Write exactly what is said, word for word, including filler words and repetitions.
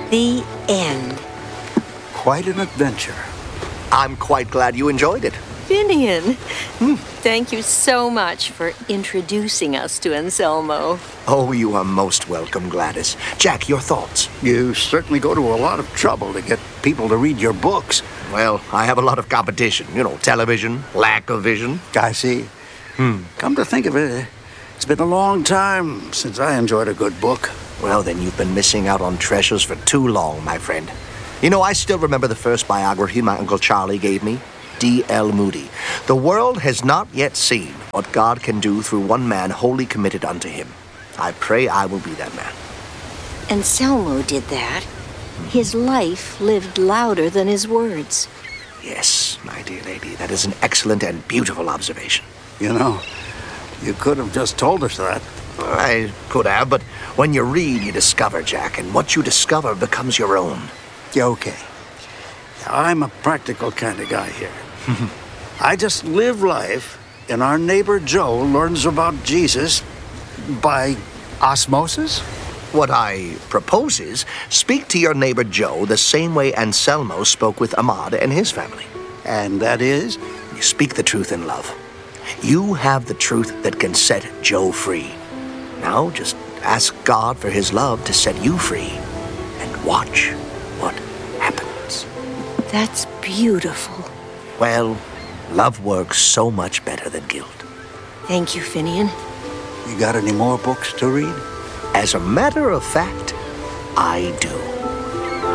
The end. Quite an adventure. I'm quite glad you enjoyed it. Finian, hmm. Thank you so much for introducing us to Anselmo. Oh, you are most welcome, Gladys. Jack, your thoughts? You certainly go to a lot of trouble to get people to read your books. Well, I have a lot of competition. You know, television, lack of vision. I see. Hmm. Come to think of it, it's been a long time since I enjoyed a good book. Well, then you've been missing out on treasures for too long, my friend. You know, I still remember the first biography my Uncle Charlie gave me. D L Moody. The world has not yet seen what God can do through one man wholly committed unto him. I pray I will be that man. Anselmo did that. His life lived louder than his words. Yes, my dear lady, that is an excellent and beautiful observation. You know, you could have just told us that. I could have, but when you read, you discover, Jack, and what you discover becomes your own. Yeah, okay. I'm a practical kind of guy here. I just live life, and our neighbor Joe learns about Jesus by osmosis. What I propose is, speak to your neighbor Joe the same way Anselmo spoke with Ahmad and his family. And that is? You speak the truth in love. You have the truth that can set Joe free. Now just ask God for his love to set you free, and watch what happens. That's beautiful. Well, love works so much better than guilt. Thank you, Finian. You got any more books to read? As a matter of fact, I do.